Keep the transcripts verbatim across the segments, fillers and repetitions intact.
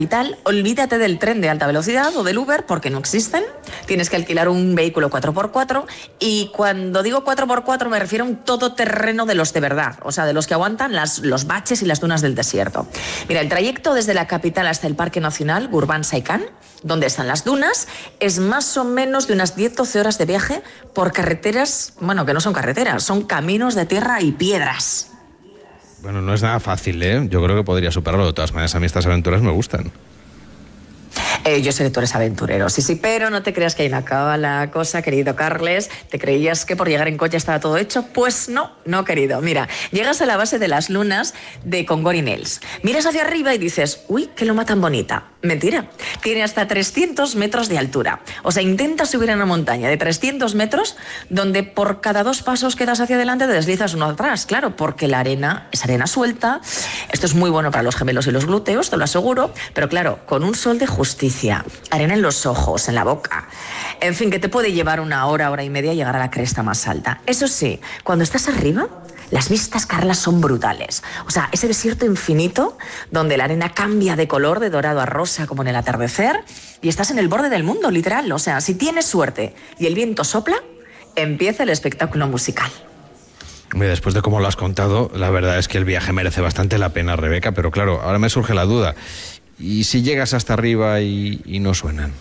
Tal, olvídate del tren de alta velocidad o del Uber porque no existen, tienes que alquilar un vehículo cuatro por cuatro y cuando digo cuatro por cuatro me refiero a un todoterreno de los de verdad, o sea, de los que aguantan las, los baches y las dunas del desierto. Mira, el trayecto desde la capital hasta el Parque Nacional Gurban-Saikán, donde están las dunas, es más o menos de unas diez a doce horas de viaje por carreteras, bueno, que no son carreteras, son caminos de tierra y piedras. Bueno, no es nada fácil, ¿eh? Yo creo que podría superarlo. De todas maneras, a mí estas aventuras me gustan. Eh, yo sé que tú eres aventurero, sí, sí, pero no te creas que ahí no acaba la cosa, querido Carles. ¿Te creías que por llegar en coche estaba todo hecho? Pues no, no, querido. Mira, llegas a la base de las lunas de Congorinels. Miras hacia arriba y dices, uy, qué loma tan bonita. Mentira, tiene hasta trescientos metros de altura. O sea, intenta subir a una montaña de trescientos metros donde por cada dos pasos que das hacia adelante te deslizas uno atrás. Claro, porque la arena es arena suelta. Esto es muy bueno para los gemelos y los glúteos, te lo aseguro. Pero claro, con un sol de justicia. Arena en los ojos, en la boca. En fin, que te puede llevar una hora, hora y media llegar a la cresta más alta. Eso sí, cuando estás arriba, las vistas, Carla, son brutales. O sea, ese desierto infinito donde la arena cambia de color de dorado a rosa como en el atardecer y estás en el borde del mundo, literal. O sea, si tienes suerte y el viento sopla, empieza el espectáculo musical. Después de cómo lo has contado, la verdad es que el viaje merece bastante la pena, Rebeca, pero claro, ahora me surge la duda. ¿Y si llegas hasta arriba y, y no suenan?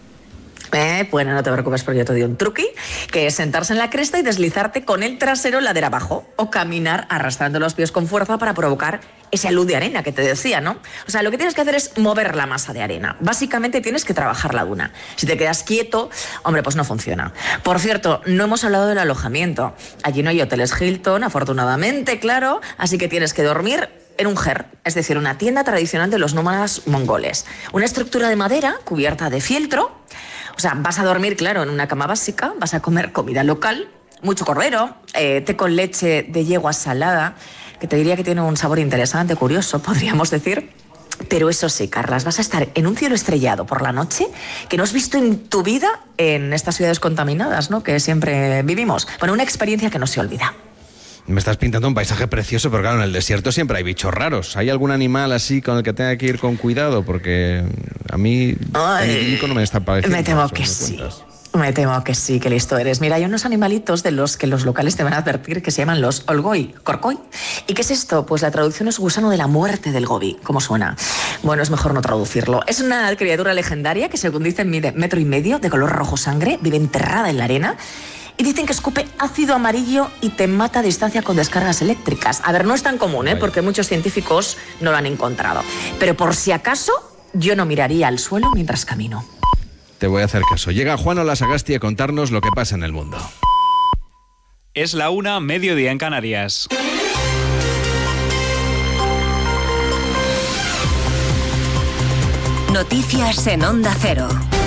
Eh, bueno, no te preocupes porque yo te doy un truqui, que es sentarse en la cresta y deslizarte con el trasero ladera abajo o caminar arrastrando los pies con fuerza para provocar esa luz de arena que te decía, ¿no? O sea, lo que tienes que hacer es mover la masa de arena. Básicamente tienes que trabajar la duna. Si te quedas quieto, hombre, pues no funciona. Por cierto, no hemos hablado del alojamiento. Allí no hay hoteles Hilton, afortunadamente, claro, así que tienes que dormir en un ger, es decir, una tienda tradicional de los nómadas mongoles. Una estructura de madera cubierta de fieltro. O sea, vas a dormir, claro, en una cama básica, vas a comer comida local, mucho cordero, eh, té con leche de yegua salada, que te diría que tiene un sabor interesante, curioso, podríamos decir. Pero eso sí, Carlas, vas a estar en un cielo estrellado por la noche que no has visto en tu vida en estas ciudades contaminadas, ¿no?, que siempre vivimos. Bueno, una experiencia que no se olvida. Me estás pintando un paisaje precioso, pero claro, en el desierto siempre hay bichos raros. ¿Hay algún animal así con el que tenga que ir con cuidado? Porque a mí Ay, no me está pareciendo. Me temo que sí. Me temo que sí, que listo eres. Mira, hay unos animalitos de los que los locales te van a advertir que se llaman los olgoi, corcoy. ¿Y qué es esto? Pues la traducción es gusano de la muerte del gobi. ¿Cómo suena? Bueno, es mejor no traducirlo. Es una criatura legendaria que, según dicen, mide metro y medio, de color rojo sangre, vive enterrada en la arena. Y dicen que escupe ácido amarillo y te mata a distancia con descargas eléctricas. A ver, no es tan común, ¿eh?, porque muchos científicos no lo han encontrado. Pero por si acaso, yo no miraría al suelo mientras camino. Te voy a hacer caso. Llega Juan Sagasti a contarnos lo que pasa en el mundo. Es la una, mediodía en Canarias. Noticias en Onda Cero.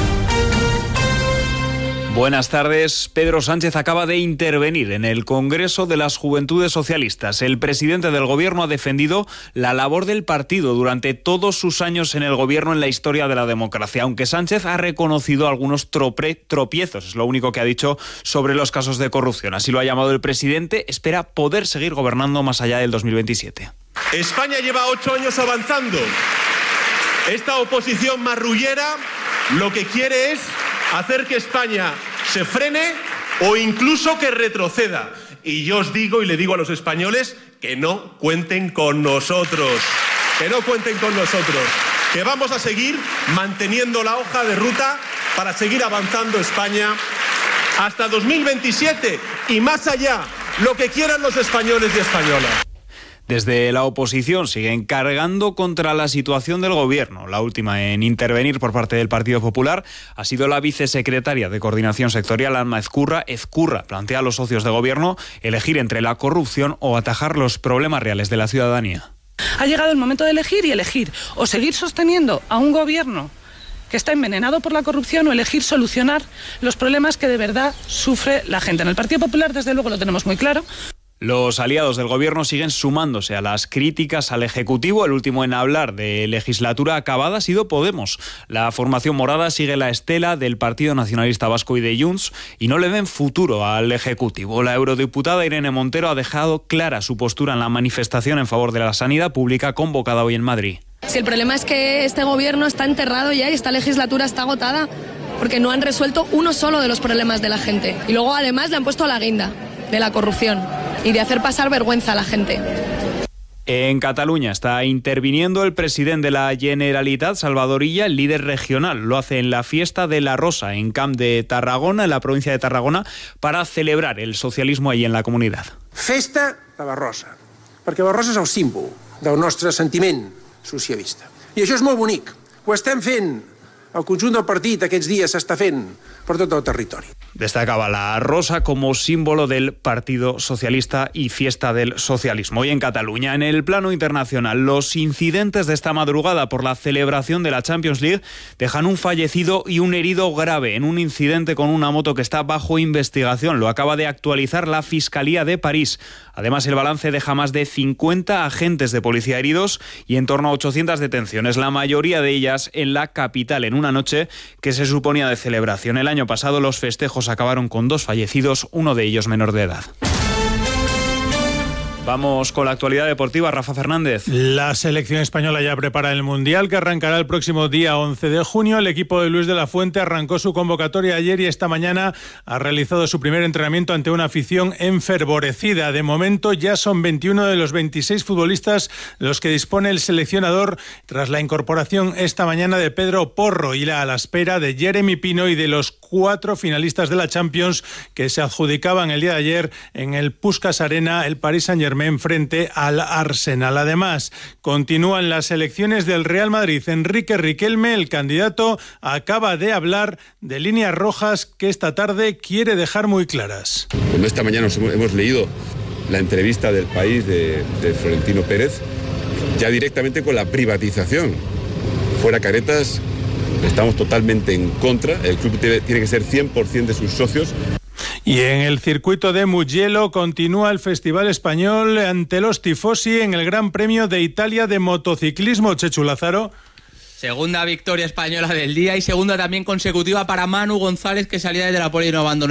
Buenas tardes. Pedro Sánchez acaba de intervenir en el Congreso de las Juventudes Socialistas. El presidente del Gobierno ha defendido la labor del partido durante todos sus años en el Gobierno en la historia de la democracia, aunque Sánchez ha reconocido algunos trope- tropiezos, es lo único que ha dicho sobre los casos de corrupción. Así lo ha llamado el presidente. Espera poder seguir gobernando más allá del dos mil veintisiete. España lleva ocho años avanzando. Esta oposición marrullera lo que quiere es hacer que España se frene o incluso que retroceda. Y yo os digo y le digo a los españoles que no cuenten con nosotros, que no cuenten con nosotros, que vamos a seguir manteniendo la hoja de ruta para seguir avanzando España hasta dos mil veintisiete y más allá, lo que quieran los españoles y españolas. Desde la oposición siguen cargando contra la situación del Gobierno. La última en intervenir por parte del Partido Popular ha sido la vicesecretaria de Coordinación Sectorial, Alma Ezcurra. Ezcurra plantea a los socios de Gobierno elegir entre la corrupción o atajar los problemas reales de la ciudadanía. Ha llegado el momento de elegir y elegir o seguir sosteniendo a un Gobierno que está envenenado por la corrupción o elegir solucionar los problemas que de verdad sufre la gente. En el Partido Popular, desde luego, lo tenemos muy claro. Los aliados del Gobierno siguen sumándose a las críticas al Ejecutivo. El último en hablar de legislatura acabada ha sido Podemos. La formación morada sigue la estela del Partido Nacionalista Vasco y de Junts y no le ven futuro al Ejecutivo. La eurodiputada Irene Montero ha dejado clara su postura en la manifestación en favor de la sanidad pública convocada hoy en Madrid. Si el problema es que este gobierno está enterrado ya y esta legislatura está agotada, porque no han resuelto uno solo de los problemas de la gente. Y luego además le han puesto la guinda de la corrupción y de hacer pasar vergüenza a la gente. En Cataluña está interviniendo el presidente de la Generalitat, Salvador Illa, el líder regional. Lo hace en la fiesta de la Rosa, en Camp de Tarragona, en la provincia de Tarragona, para celebrar el socialismo ahí en la comunidad. Festa de la Rosa, perquè la Rosa és el símbol del nostre sentiment socialista. I això és molt bonic. Ho estem fent. El conjunt del partit aquests dies s'està fent por todo el territorio. Destacaba la rosa como símbolo del Partido Socialista y fiesta del socialismo. Y en Cataluña, en el plano internacional, los incidentes de esta madrugada por la celebración de la Champions League dejan un fallecido y un herido grave en un incidente con una moto que está bajo investigación. Lo acaba de actualizar la Fiscalía de París. Además, el balance deja más de cincuenta agentes de policía heridos y en torno a ochocientas detenciones, la mayoría de ellas en la capital, en una noche que se suponía de celebración. El año pasado los festejos acabaron con dos fallecidos, uno de ellos menor de edad. Vamos con la actualidad deportiva, Rafa Fernández. La selección española ya prepara el Mundial, que arrancará el próximo día once de junio. El equipo de Luis de la Fuente arrancó su convocatoria ayer y esta mañana ha realizado su primer entrenamiento ante una afición enfervorecida. De momento ya son veintiuno de los veintiséis futbolistas los que dispone el seleccionador tras la incorporación esta mañana de Pedro Porro y la a la espera de Jeremy Pino y de los cuatro finalistas de la Champions que se adjudicaban el día de ayer en el Puskás Arena, el Paris Saint-Germain frente al Arsenal. Además, continúan las elecciones del Real Madrid. Enrique Riquelme, el candidato, acaba de hablar de líneas rojas que esta tarde quiere dejar muy claras. Cuando esta mañana nos hemos, hemos leído la entrevista del País de, de Florentino Pérez, ya directamente con la privatización. Fuera caretas, estamos totalmente en contra. El club tiene, tiene que ser cien por ciento de sus socios. Y en el circuito de Mugello continúa el Festival Español ante los tifosi en el Gran Premio de Italia de motociclismo. Chechu Lázaro. Segunda victoria española del día y segunda también consecutiva para Manu González, que salía desde la pole y no abandonó.